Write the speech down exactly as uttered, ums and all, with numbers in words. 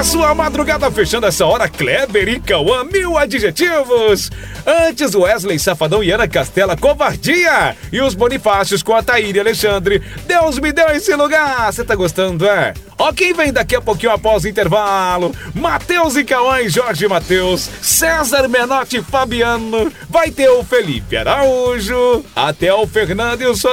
Na sua madrugada, fechando essa hora, Kleber e Cauã, mil adjetivos. Antes, Wesley Safadão e Ana Castela, covardia. E os Bonifácios com a Taíra e Alexandre, Deus me deu esse lugar. Você tá gostando, é? Ó, quem vem daqui a pouquinho após o intervalo? Matheus e Cauã e Jorge Matheus, César Menotti e Fabiano. Vai ter o Felipe Araújo, até o Fernando e o Sor